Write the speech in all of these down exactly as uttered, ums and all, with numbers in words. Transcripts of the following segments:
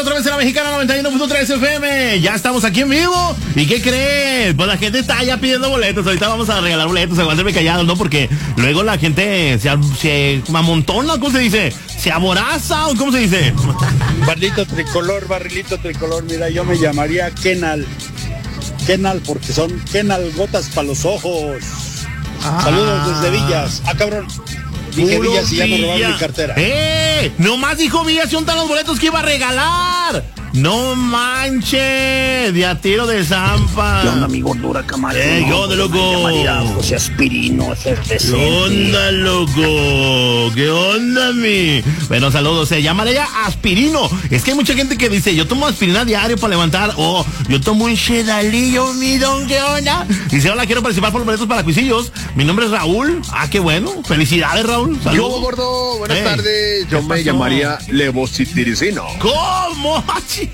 a través de la Mexicana noventa y uno punto tres F M. Ya estamos aquí en vivo. ¿Y qué creen? Pues la gente está ya pidiendo boletos. Ahorita vamos a regalar boletos. Aguántenme callados, ¿no? Porque luego la gente se, se amontona, ¿cómo se dice? Se aboraza, ¿o cómo se dice? Barrilito tricolor, barrilito tricolor. Mira, yo me llamaría Kenal. Kenal, porque son Kenal gotas para los ojos. Ah. Saludos desde Villas. Ah, cabrón. Dije Puro Villas y ya me Villa. robaron mi cartera. ¡Eh! Nomás dijo Villas, ¿y dónde están los boletos que iba a regalar? ¡No manches! De a tiro de Zampa. ¿Qué onda, mi gordura, camarero? ¡Eh, qué onda, loco! María José Aspirino, efervescente. ¿Qué onda, loco? ¿Qué onda, mi? Bueno, saludos. Se llama ella Aspirino. Es que hay mucha gente que dice, yo tomo aspirina diario para levantar. O yo tomo un Shedalillo, mi don, ¿qué onda? Dice, hola, quiero participar por los boletos para Cuisillos. Mi nombre es Raúl. Ah, qué bueno. Felicidades, Raúl. Yo, Saludos. gordo, buenas Hey, tardes. Yo me pasó? llamaría Levocitiricino. ¿Cómo?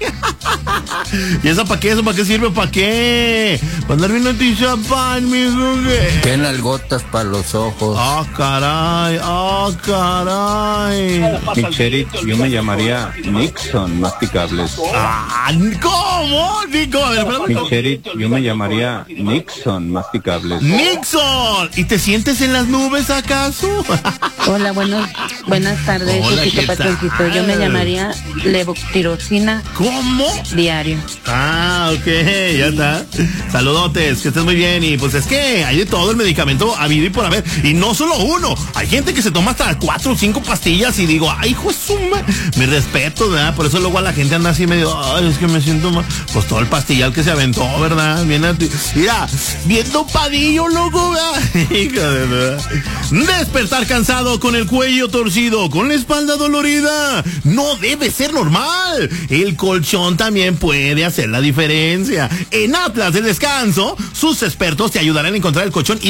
¿Y eso para qué? ¿Eso para qué sirve? ¿Para qué? Para andar viendo Tizapán, mi juguete. Qué nalgotas para los ojos. Ah, caray, ah, caray. Micherit, yo me llamaría Nixon Masticables. Ah, ¿cómo? Nico, a ver, espérame. Micherit, yo me llamaría Nixon Masticables. Nixon, ¿y te sientes en las nubes acaso? Hola, buenos, buenas tardes, Hola, Chiquito ¿qué Patroncito. tal? Yo me llamaría Levotirosina ¿Cómo? diario. Ah, ok, ya está. Saludotes, que estés muy bien. Y pues es que hay de todo el medicamento habido y por haber. Y no solo uno. Hay gente que se toma hasta cuatro o cinco pastillas y digo, ay, hijo de suma. Mi respeto, ¿verdad? Por eso luego a la gente anda así medio, ay, es que me siento mal. Pues todo el pastillal que se aventó, ¿verdad? Bien a ti. Mira, viendo padillo, loco, ¿verdad? Hijo de verdad. Despertar cansado, con el cuello torcido, con la espalda dolorida. No debe ser normal. El colchón también puede hacer la diferencia. En Atlas del Descanso, sus expertos te ayudarán a encontrar el colchón